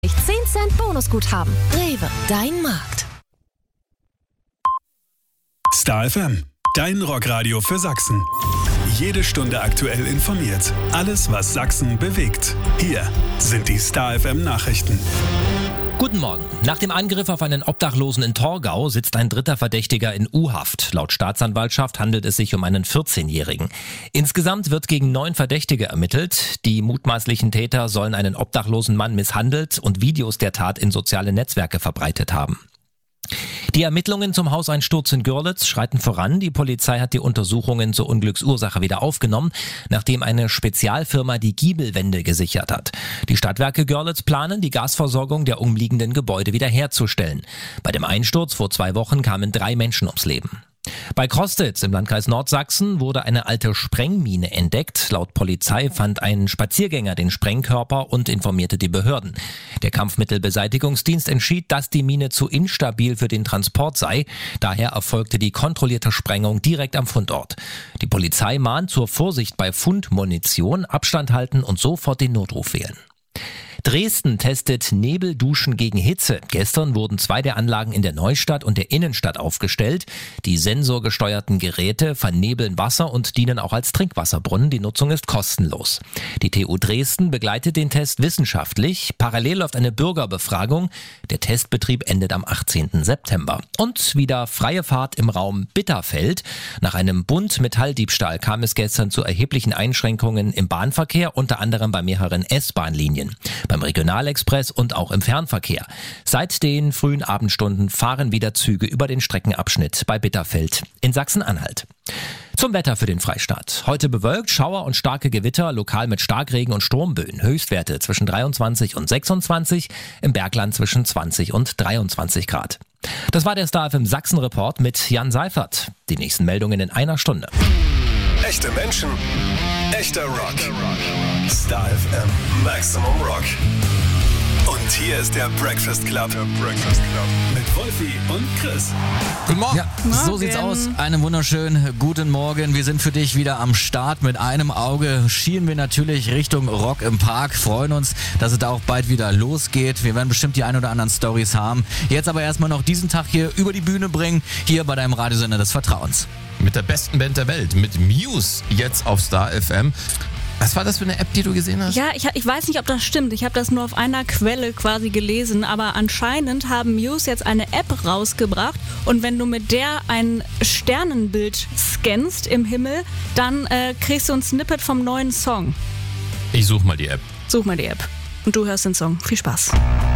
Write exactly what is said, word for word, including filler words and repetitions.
zehn Cent Bonusguthaben. Rewe, dein Markt. Star F M, dein Rockradio für Sachsen. Jede Stunde aktuell informiert. Alles, was Sachsen bewegt. Hier sind die Star F M Nachrichten. Guten Morgen. Nach dem Angriff auf einen Obdachlosen in Torgau sitzt ein dritter Verdächtiger in U-Haft. Laut Staatsanwaltschaft handelt es sich um einen vierzehnjährigen. Insgesamt wird gegen neun Verdächtige ermittelt. Die mutmaßlichen Täter sollen einen obdachlosen Mann misshandelt und Videos der Tat in soziale Netzwerke verbreitet haben. Die Ermittlungen zum Hauseinsturz in Görlitz schreiten voran. Die Polizei hat die Untersuchungen zur Unglücksursache wieder aufgenommen, nachdem eine Spezialfirma die Giebelwände gesichert hat. Die Stadtwerke Görlitz planen, die Gasversorgung der umliegenden Gebäude wiederherzustellen. Bei dem Einsturz vor zwei Wochen kamen drei Menschen ums Leben. Bei Krostitz im Landkreis Nordsachsen wurde eine alte Sprengmine entdeckt. Laut Polizei fand ein Spaziergänger den Sprengkörper und informierte die Behörden. Der Kampfmittelbeseitigungsdienst entschied, dass die Mine zu instabil für den Transport sei. Daher erfolgte die kontrollierte Sprengung direkt am Fundort. Die Polizei mahnt zur Vorsicht bei Fundmunition, Abstand halten und sofort den Notruf wählen. Dresden testet Nebelduschen gegen Hitze. Gestern wurden zwei der Anlagen in der Neustadt und der Innenstadt aufgestellt. Die sensorgesteuerten Geräte vernebeln Wasser und dienen auch als Trinkwasserbrunnen. Die Nutzung ist kostenlos. Die T U Dresden begleitet den Test wissenschaftlich. Parallel läuft eine Bürgerbefragung. Der Testbetrieb endet am achtzehnten September. Und wieder freie Fahrt im Raum Bitterfeld. Nach einem Bunt-Metalldiebstahl kam es gestern zu erheblichen Einschränkungen im Bahnverkehr, unter anderem bei mehreren S-Bahn-Linien. Beim Regionalexpress und auch im Fernverkehr. Seit den frühen Abendstunden fahren wieder Züge über den Streckenabschnitt bei Bitterfeld in Sachsen-Anhalt. Zum Wetter für den Freistaat. Heute bewölkt, Schauer und starke Gewitter, lokal mit Starkregen und Sturmböen. Höchstwerte zwischen dreiundzwanzig und sechsundzwanzig, im Bergland zwischen zwanzig und dreiundzwanzig Grad. Das war der Star F M Sachsen-Report mit Jan Seifert. Die nächsten Meldungen in einer Stunde. Echte Menschen, echter Rock. Star F M Maximum Rock. Und hier ist der Breakfast Club. Der Breakfast Club. Mit Wolfi und Chris. Guten Morgen. Ja, so sieht's aus. Einen wunderschönen guten Morgen. Wir sind für dich wieder am Start. Mit einem Auge schielen wir natürlich Richtung Rock im Park. Freuen uns, dass es da auch bald wieder losgeht. Wir werden bestimmt die ein oder anderen Storys haben. Jetzt aber erstmal noch diesen Tag hier über die Bühne bringen. Hier bei deinem Radiosender des Vertrauens. Mit der besten Band der Welt. Mit Muse jetzt auf Star F M. Was war das für eine App, die du gesehen hast? Ja, ich, ich weiß nicht, ob das stimmt. Ich habe das nur auf einer Quelle quasi gelesen. Aber anscheinend haben Muse jetzt eine App rausgebracht. Und wenn du mit der ein Sternenbild scannst im Himmel, dann äh, kriegst du ein Snippet vom neuen Song. Ich suche mal die App. Such mal die App. Und du hörst den Song. Viel Spaß.